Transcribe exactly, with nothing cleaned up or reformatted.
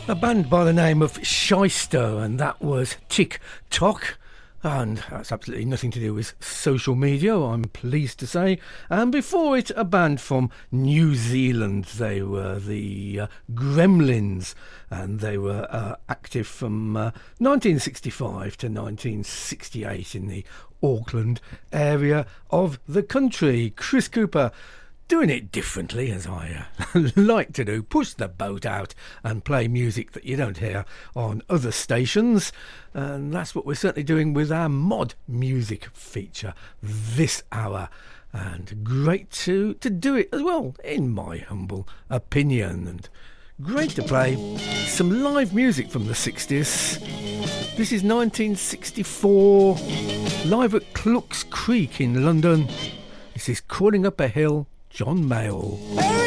A band by the name of Shyster, and that was Tick Tock. And that's absolutely nothing to do with social media, I'm pleased to say. And before it, a band from New Zealand. They were the uh, Gremlins, and they were uh, active from uh, nineteen sixty-five to nineteen sixty-eight in the Auckland area of the country. Chris Cooper, doing it differently, as I uh, like to do, push the boat out and play music that you don't hear on other stations. And that's what we're certainly doing with our mod music feature this hour. And great to, to do it as well, in my humble opinion. And great to play some live music from the sixties. This is nineteen sixty-four, live at Clucks Creek in London. This is Crawling Up a Hill, John Mayall.